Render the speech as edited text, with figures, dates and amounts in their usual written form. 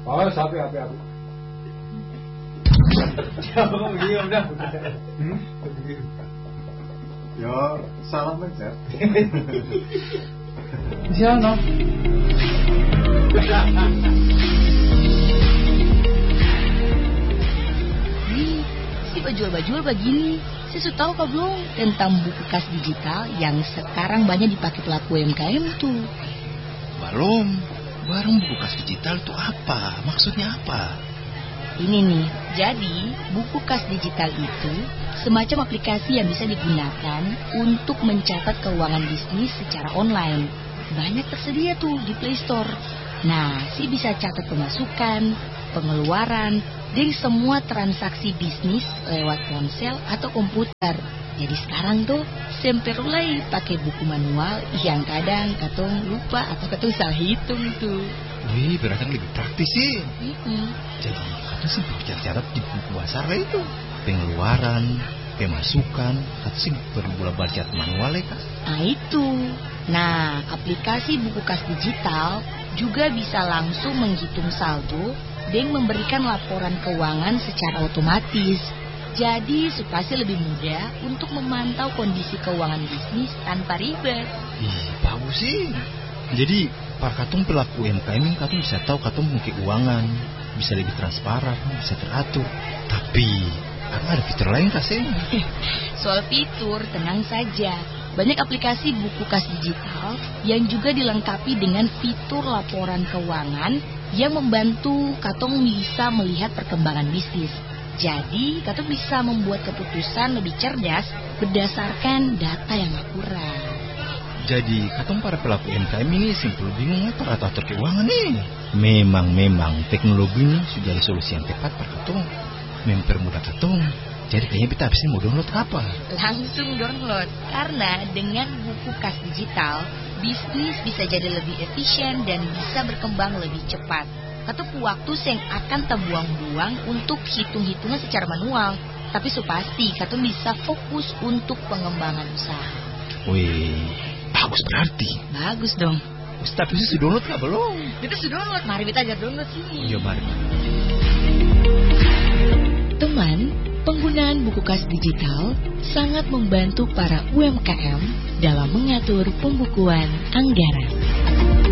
Oh, sapi. Udah. Yo, salam mencet. Di sana. Si penjual-penjual begini, saya sudah tahu kah belum tentang buku kas digital yang sekarang banyak dipakai pelaku UMKM tuh? Belum. Barang buku kas digital itu apa? Maksudnya apa? Ini nih, jadi buku kas digital itu semacam aplikasi yang bisa digunakan untuk mencatat keuangan bisnis secara online. Banyak tersedia tuh di Play Store. Nah, bisa catat pemasukan, pengeluaran, dan semua transaksi bisnis lewat ponsel atau komputer. Jadi sekarang tuh semperulai pakai buku manual yang kadang katong lupa atau katong salah hitung tuh. Wih, berarti lebih praktis sih. Jadi katong sih catat di buku besar itu. Pengeluaran, pemasukan, katong sih berbulan budget manual ya, Kak. Nah itu. Nah, aplikasi buku kas digital juga bisa langsung menghitung saldo dan memberikan laporan keuangan secara otomatis. Jadi pasti lebih mudah untuk memantau kondisi keuangan bisnis tanpa ribet. Bagus sih. Jadi para katong pelaku UMKM katong bisa tahu katong punya keuangan, bisa lebih transparan, bisa teratur. Tapi ada fitur lain kasih. Soal fitur tenang saja. Banyak aplikasi buku kas digital yang juga dilengkapi dengan fitur laporan keuangan yang membantu katong bisa melihat perkembangan bisnis. Jadi, katong bisa membuat keputusan lebih cerdas berdasarkan data yang akurat. Jadi, katong para pelaku UMKM ini simpel bingung para atur keuangan nih. Memang teknologinya sudah ada solusi yang tepat para katong, mempermudah katong. Jadi kayaknya kita habisnya mau download apa? Langsung download. Karena dengan buku kas digital, bisnis bisa jadi lebih efisien dan bisa berkembang lebih cepat. Katong waktu yang akan terbuang-buang untuk hitung-hitungan secara manual. Tapi pasti katong bisa fokus untuk pengembangan usaha. Wih, bagus berarti. Bagus dong. Tapi sudah download kah belum? Kita sudah download, mari kita aja download sini. Iya, mari. Teman, penggunaan buku kas digital sangat membantu para UMKM dalam mengatur pembukuan anggaran.